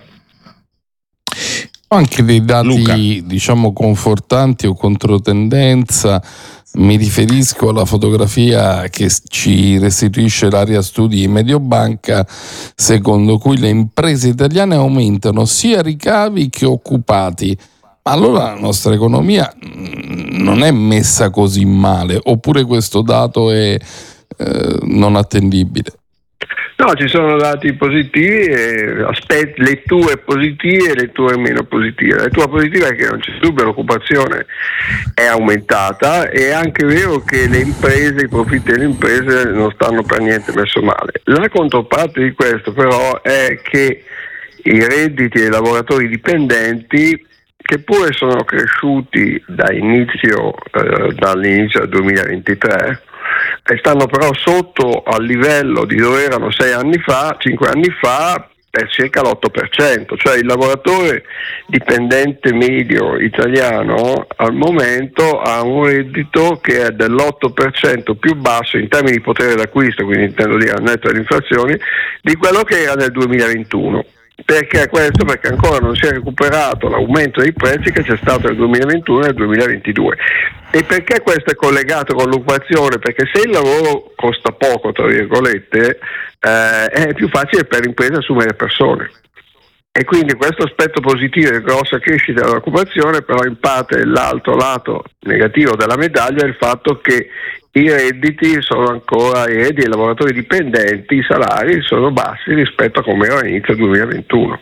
Anche dei dati, diciamo, confortanti o controtendenza. Mi riferisco alla fotografia che ci restituisce l'area studi di Mediobanca, secondo cui le imprese italiane aumentano sia ricavi che occupati. Ma allora la nostra economia non è messa così male, oppure questo dato è non attendibile? No, ci sono dati positivi, letture positive e letture meno positive. La lettura positiva è che non c'è dubbio, l'occupazione è aumentata, e è anche vero che le imprese, i profitti delle imprese non stanno per niente messo male. La controparte di questo però è che i redditi dei lavoratori dipendenti, che pure sono cresciuti dall'inizio del 2023, e stanno però sotto al livello di dove erano 5 anni fa, per circa l'8%, cioè il lavoratore dipendente medio italiano al momento ha un reddito che è dell'8% più basso in termini di potere d'acquisto, quindi intendo dire al netto dell'inflazione, di quello che era nel 2021. Perché questo? Perché ancora non si è recuperato l'aumento dei prezzi che c'è stato nel 2021 e nel 2022. E perché questo è collegato con l'occupazione? Perché se il lavoro costa poco, tra virgolette, è più facile per l'impresa assumere persone. E quindi questo aspetto positivo di grossa crescita dell'occupazione, però in parte l'altro lato negativo della medaglia è il fatto che i redditi sono ancora, i redditi dei lavoratori dipendenti, i salari sono bassi rispetto a come era all'inizio 2021.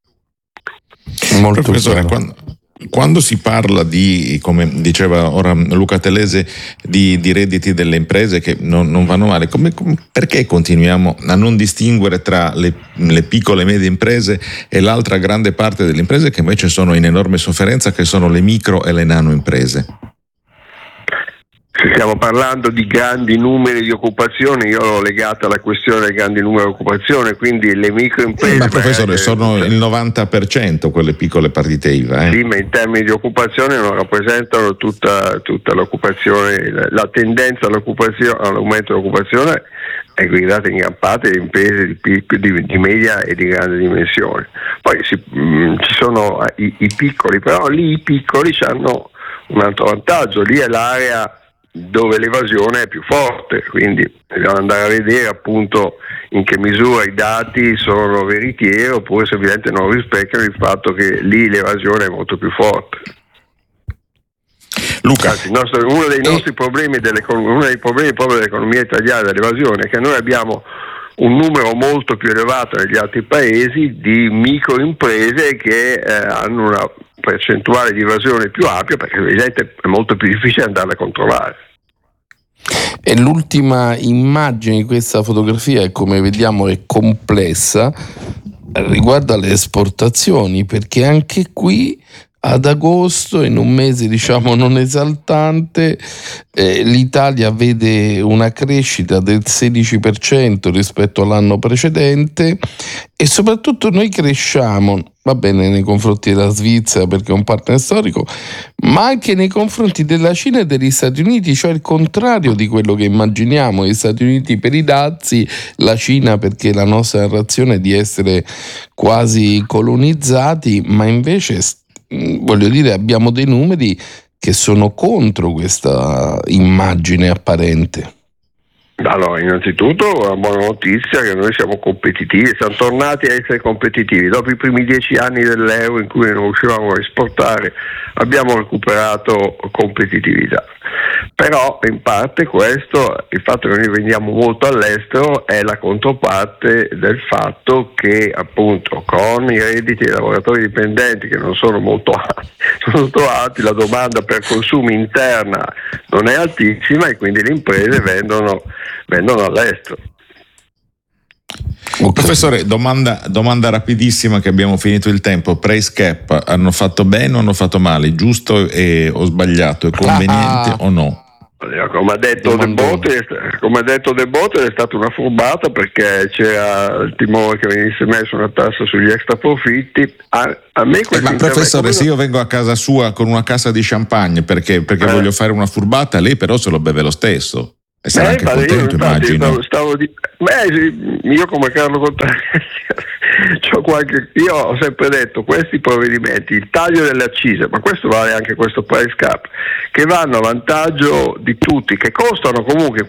Molto professore, quando si parla di, come diceva ora Luca Telese, di redditi delle imprese che non vanno male, perché continuiamo a non distinguere tra le piccole e medie imprese e l'altra grande parte delle imprese che invece sono in enorme sofferenza, che sono le micro e le nano imprese? Se stiamo parlando di grandi numeri di occupazione, io l'ho legata alla questione del grandi numeri di occupazione, quindi le microimprese. Ma professore, sono il 90% quelle piccole partite IVA. Sì, ma in termini di occupazione non rappresentano tutta l'occupazione. La tendenza all'aumento dell'occupazione è guidata in gran parte da imprese di media e di grande dimensione. Poi ci sono i piccoli, però lì i piccoli hanno un altro vantaggio, lì è l'area dove l'evasione è più forte, quindi dobbiamo andare a vedere appunto in che misura i dati sono veritieri, oppure se ovviamente non rispecchiano il fatto che lì l'evasione è molto più forte. Luca, anzi, uno dei nostri problemi uno dei problemi proprio dell'economia italiana, dell'evasione, è che noi abbiamo un numero molto più elevato negli altri paesi di microimprese che hanno una percentuale di evasione più ampia, perché evidentemente è molto più difficile andarla a controllare. E l'ultima immagine di questa fotografia, come vediamo, è complessa, riguarda le esportazioni, perché anche qui ad agosto, in un mese diciamo non esaltante, l'Italia vede una crescita del 16% rispetto all'anno precedente e soprattutto noi cresciamo, va bene, nei confronti della Svizzera perché è un partner storico, ma anche nei confronti della Cina e degli Stati Uniti, cioè il contrario di quello che immaginiamo, gli Stati Uniti per i dazi, la Cina perché la nostra narrazione è di essere quasi colonizzati, ma invece voglio dire abbiamo dei numeri che sono contro questa immagine apparente. Allora, innanzitutto una buona notizia che noi siamo competitivi, siamo tornati a essere competitivi. Dopo i primi 10 anni dell'euro in cui non riuscivamo a esportare, abbiamo recuperato competitività. Però in parte questo, il fatto che noi vendiamo molto all'estero è la controparte del fatto che appunto con i redditi dei lavoratori dipendenti che non sono molto alti, la domanda per consumi interna non è altissima e quindi le imprese vendono all'estero. Okay. Professore, domanda rapidissima che abbiamo finito il tempo. Price cap hanno fatto bene o hanno fatto male? Giusto o sbagliato? È conveniente o no? Come ha detto De Boter è stata una furbata perché c'era il timore che venisse messa una tassa sugli extra profitti. A me ma professore, se io vengo a casa sua con una cassa di champagne perché voglio fare una furbata, lei però se lo beve lo stesso. E sarà anche contento, immagino. Io come Carlo Contrario io ho sempre detto questi provvedimenti, il taglio delle accise, ma questo vale anche questo price cap, che vanno a vantaggio di tutti, che costano comunque